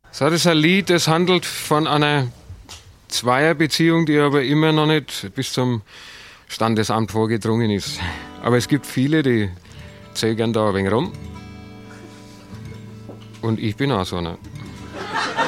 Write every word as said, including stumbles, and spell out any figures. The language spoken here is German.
So, das ist ein Lied, das handelt von einer Zweierbeziehung, die aber immer noch nicht bis zum Standesamt vorgedrungen ist. Aber es gibt viele, die zögern da ein wenig rum. Und ich bin auch so einer.